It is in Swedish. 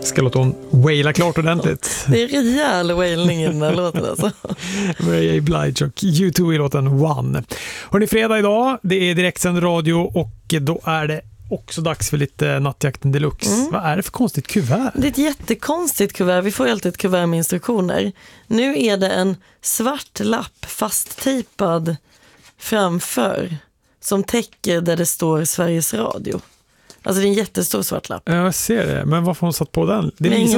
ska låta hon waila klart ordentligt. Det är rejäl wailning i den här låten alltså. Mary J. Blige och U2 i låten One. Hörrni, fredag idag, det är direktsänd radio och då är det också dags för lite Nattjakten Deluxe. Vad är det för konstigt kuvert? Det är ett jättekonstigt kuvert. Vi får ju alltid ett kuvert med instruktioner. Nu är det en svart lapp fasttejpad framför som täcker där det står Sveriges Radio. Alltså det är en jättestor svart lapp. Jag ser det, men varför har hon satt på den? Det visar